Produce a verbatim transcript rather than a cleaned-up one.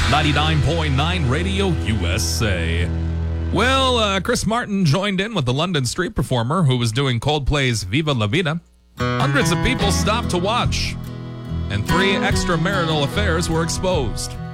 ninety-nine point nine Radio U S A. Well, uh, Chris Martin joined in with the London street performer who was doing Coldplay's Viva La Vida. Hundreds of people stopped to watch, and three extramarital affairs were exposed.